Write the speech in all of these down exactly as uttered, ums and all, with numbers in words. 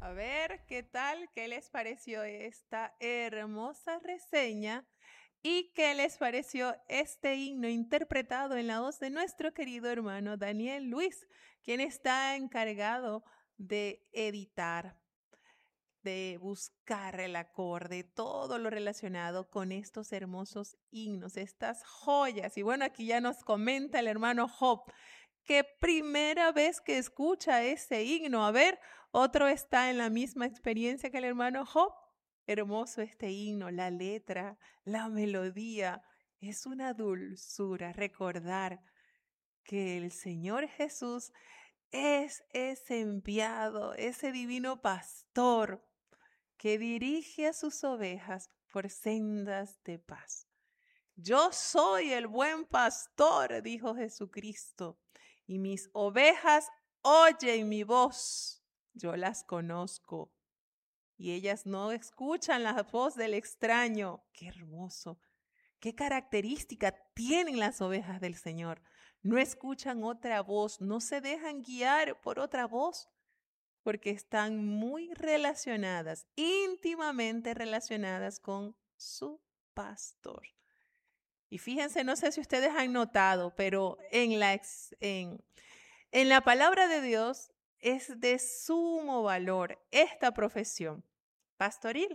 A ver, ¿qué tal? ¿Qué les pareció esta hermosa reseña? ¿Y qué les pareció este himno interpretado en la voz de nuestro querido hermano Daniel Luis, quien está encargado de editar, de buscar el acorde, todo lo relacionado con estos hermosos himnos, estas joyas? Y bueno, aquí ya nos comenta el hermano Job, que primera vez que escucha ese himno. A ver, otro está en la misma experiencia que el hermano Job. Hermoso este himno, la letra, la melodía. Es una dulzura recordar que el Señor Jesús es ese enviado, ese divino pastor que dirige a sus ovejas por sendas de paz. Yo soy el buen pastor, dijo Jesucristo, y mis ovejas oyen mi voz. Yo las conozco y ellas no escuchan la voz del extraño. Qué hermoso. Qué característica tienen las ovejas del Señor. No escuchan otra voz, no se dejan guiar por otra voz, porque están muy relacionadas, íntimamente relacionadas con su pastor. Y fíjense, no sé si ustedes han notado, pero en la, ex- en, en la palabra de Dios es de sumo valor esta profesión pastoril.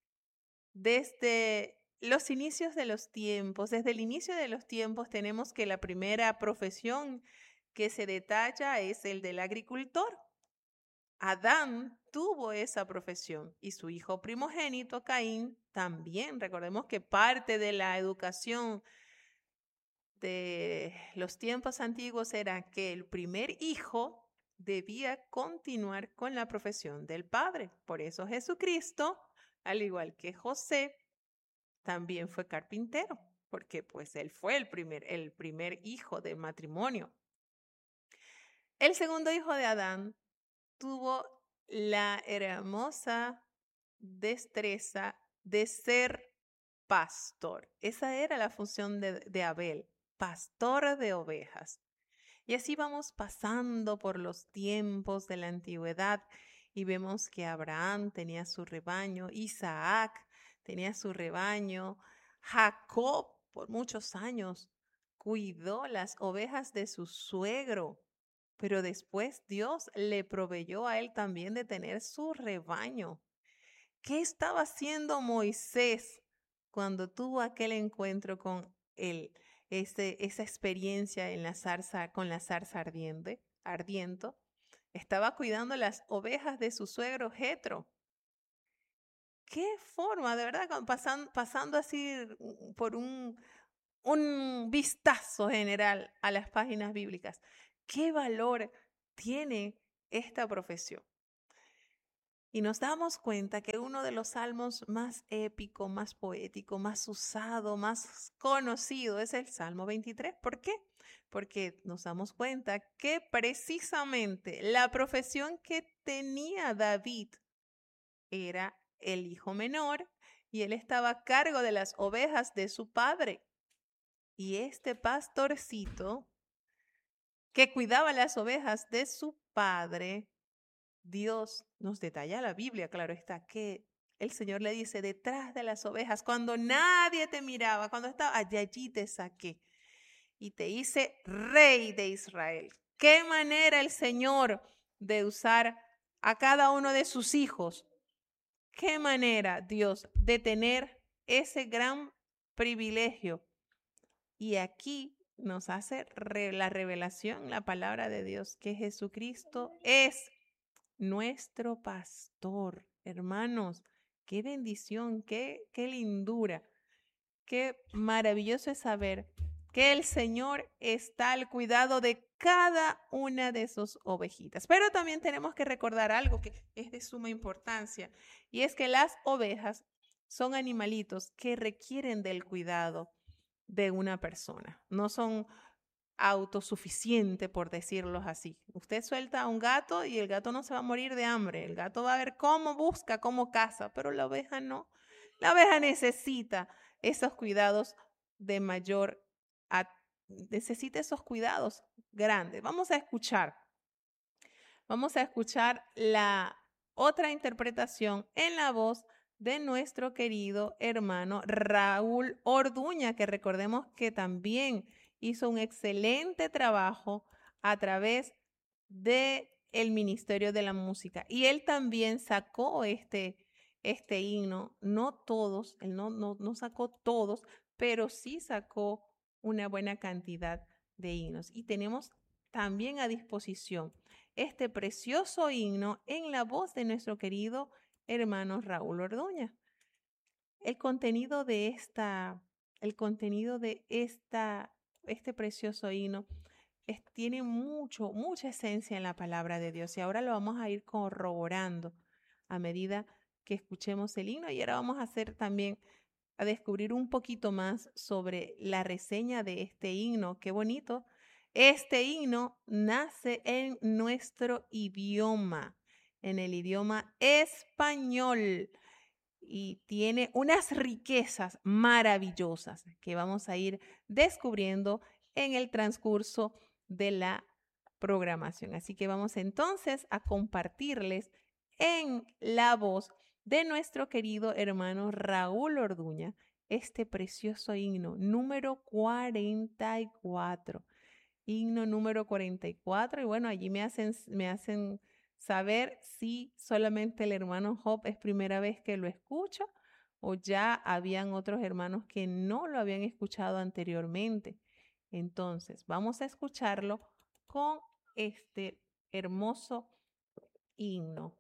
Desde los inicios de los tiempos, desde el inicio de los tiempos tenemos que la primera profesión que se detalla es el del agricultor. Adán tuvo esa profesión y su hijo primogénito, Caín, también. Recordemos que parte de la educación de los tiempos antiguos era que el primer hijo debía continuar con la profesión del padre. Por eso Jesucristo, al igual que José, también fue carpintero, porque pues él fue el primer, el primer hijo del matrimonio. El segundo hijo de Adán tuvo la hermosa destreza de ser pastor. Esa era la función de, de Abel, pastor de ovejas. Y así vamos pasando por los tiempos de la antigüedad y vemos que Abraham tenía su rebaño, Isaac tenía su rebaño, Jacob por muchos años cuidó las ovejas de su suegro, pero después Dios le proveyó a él también de tener su rebaño. ¿Qué estaba haciendo Moisés cuando tuvo aquel encuentro con él, ese, esa experiencia en la zarza, con la zarza ardiente, ardiento? Estaba cuidando las ovejas de su suegro Jetro. ¿Qué forma, de verdad, pasando, pasando así por un, un vistazo general a las páginas bíblicas? ¿Qué valor tiene esta profesión? Y nos damos cuenta que uno de los salmos más épico, más poético, más usado, más conocido es el Salmo veintitrés. ¿Por qué? Porque nos damos cuenta que precisamente la profesión que tenía David era el hijo menor y él estaba a cargo de las ovejas de su padre. Y este pastorcito que cuidaba las ovejas de su padre, Dios nos detalla la Biblia, claro está, que el Señor le dice, detrás de las ovejas, cuando nadie te miraba, cuando estaba allí, allí te saqué y te hice rey de Israel. ¿Qué manera el Señor de usar a cada uno de sus hijos? ¿Qué manera Dios de tener ese gran privilegio? Y aquí nos hace re la revelación, la palabra de Dios, que Jesucristo es nuestro pastor. Hermanos, qué bendición, qué, qué lindura, qué maravilloso es saber que el Señor está al cuidado de cada una de sus ovejitas. Pero también tenemos que recordar algo que es de suma importancia, y es que las ovejas son animalitos que requieren del cuidado de una persona. No son autosuficiente, por decirlo así. Usted suelta a un gato y el gato no se va a morir de hambre. El gato va a ver cómo busca, cómo caza, pero la oveja no. La oveja necesita esos cuidados de mayor, a, necesita esos cuidados grandes. Vamos a escuchar, vamos a escuchar la otra interpretación en la voz de nuestro querido hermano Raúl Orduña, que recordemos que también hizo un excelente trabajo a través de el Ministerio de la Música. Y él también sacó este, este himno, no todos, él no, no, no sacó todos, pero sí sacó una buena cantidad de himnos. Y tenemos también a disposición este precioso himno en la voz de nuestro querido hermano Raúl Orduña. El contenido de esta, el contenido de esta, este precioso himno es, tiene mucho, mucha esencia en la palabra de Dios y ahora lo vamos a ir corroborando a medida que escuchemos el himno y ahora vamos a hacer también a descubrir un poquito más sobre la reseña de este himno. Qué bonito. Este himno nace en nuestro idioma, en el idioma español y tiene unas riquezas maravillosas que vamos a ir descubriendo en el transcurso de la programación. Así que vamos entonces a compartirles en la voz de nuestro querido hermano Raúl Orduña este precioso himno número cuarenta y cuatro. Himno número cuarenta y cuatro y bueno, allí me hacen, me hacen saber si solamente el hermano Job es primera vez que lo escucha o ya habían otros hermanos que no lo habían escuchado anteriormente. Entonces, vamos a escucharlo con este hermoso himno.